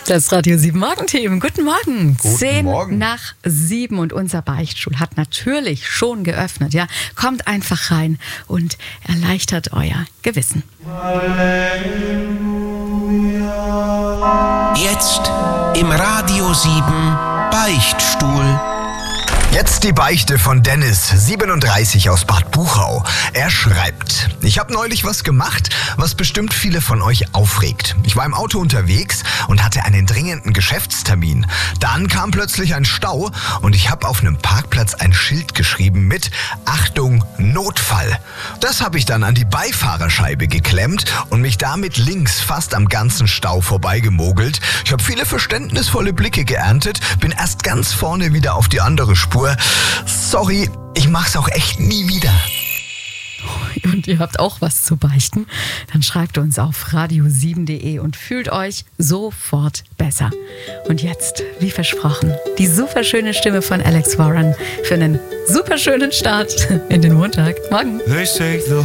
Das Radio 7 Morgenteam. Guten Morgen. Guten 10 Morgen. nach 7 und unser Beichtstuhl hat natürlich schon geöffnet. Ja, kommt einfach rein und erleichtert euer Gewissen. Jetzt im Radio 7 Beichtstuhl. Jetzt die Beichte von Dennis, 37 aus Bad Buchau. Er schreibt: Ich habe neulich was gemacht, was bestimmt viele von euch aufregt. Ich war im Auto unterwegs und hatte einen dringenden Geschäftstermin. Dann kam plötzlich ein Stau und ich habe auf einem Parkplatz ein Schild geschrieben mit Achtung, Notfall. Das habe ich dann an die Beifahrerscheibe geklemmt und mich damit links fast am ganzen Stau vorbeigemogelt. Ich habe viele verständnisvolle Blicke geerntet, bin erst ganz vorne wieder auf die andere Spur. Sorry, ich mach's auch echt nie wieder. Und ihr habt auch was zu beichten, dann schreibt uns auf radio7.de und fühlt euch sofort besser. Und jetzt, wie versprochen, die super schöne Stimme von Alex Warren für einen super schönen Start in den Montag. Morgen.